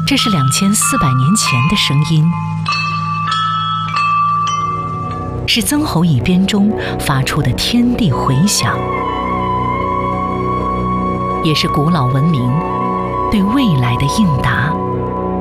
这是2400年前的声音，是曾侯乙编中发出的天地回响，也是古老文明对未来的应答。